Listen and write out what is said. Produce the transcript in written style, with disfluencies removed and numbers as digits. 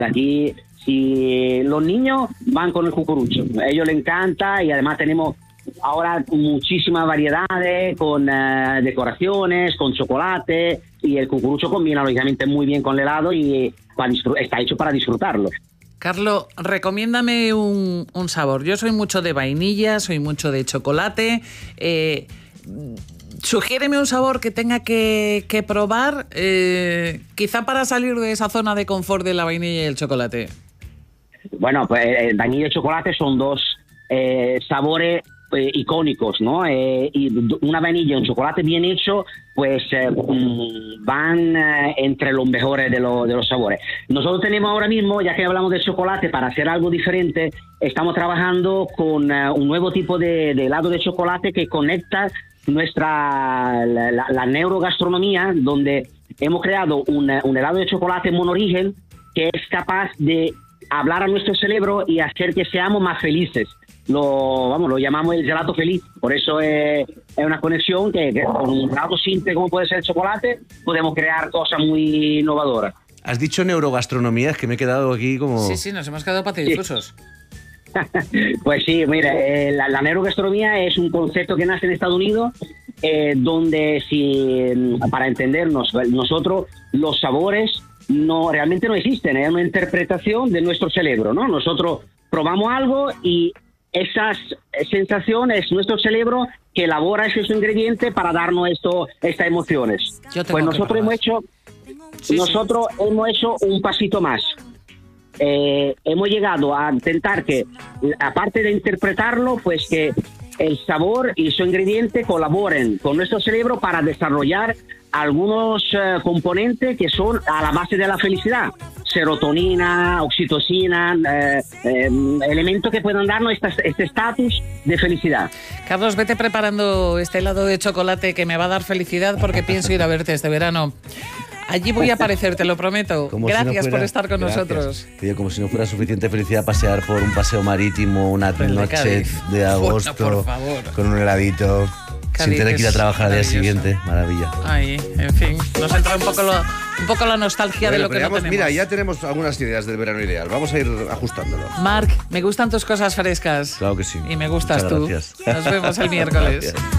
Aquí, si los niños van con el cucurucho, a ellos les encanta, y además tenemos ahora muchísimas variedades con decoraciones, con chocolate, y el cucurucho combina lógicamente muy bien con el helado y está hecho para disfrutarlo. Carlos, recomiéndame un sabor. Yo soy mucho de vainilla, soy mucho de chocolate. Sugiéreme un sabor que tenga que probar, quizá para salir de esa zona de confort de la vainilla y el chocolate. Bueno, pues vainilla y chocolate son dos sabores icónicos, ¿no? Y una vainilla y un chocolate bien hecho, pues van entre los mejores de los sabores. Nosotros tenemos ahora mismo, ya que hablamos de chocolate, para hacer algo diferente, estamos trabajando con un nuevo tipo de helado de chocolate que conecta la neurogastronomía, donde hemos creado un helado de chocolate monorigen que es capaz de hablar a nuestro cerebro y hacer que seamos más felices. Lo llamamos el gelato feliz. Por eso es una conexión que con un helado simple como puede ser el chocolate podemos crear cosas muy innovadoras. Has dicho neurogastronomía, es que me he quedado aquí como... Sí, nos hemos quedado patidifusos. Pues sí, mire, la neurogastronomía es un concepto que nace en Estados Unidos, donde, para entendernos, nosotros los sabores realmente no existen, es una interpretación de nuestro cerebro, ¿no? Nosotros probamos algo y esa sensación es nuestro cerebro que elabora esos ingredientes para darnos estas emociones. Pues nosotros hemos hecho un pasito más. Hemos llegado a intentar que, aparte de interpretarlo, pues que el sabor y su ingrediente colaboren con nuestro cerebro para desarrollar algunos componentes que son a la base de la felicidad. Serotonina, oxitocina, elementos que puedan darnos este estatus de felicidad. Carlos, vete preparando este helado de chocolate que me va a dar felicidad, porque pienso ir a verte este verano. Allí voy a aparecer, te lo prometo. Gracias por estar con nosotros. Tío, como si no fuera suficiente felicidad pasear por un paseo marítimo una noche de agosto, por favor, con un heladito, sin tener que ir a trabajar al día siguiente. Maravilla. Ay, en fin, nos entra un poco la nostalgia de lo que no tenemos. Mira, ya tenemos algunas ideas del verano ideal. Vamos a ir ajustándolo. Marc, me gustan tus cosas frescas. Claro que sí. Y me gustas Muchas tú. gracias. Nos vemos el miércoles. Gracias.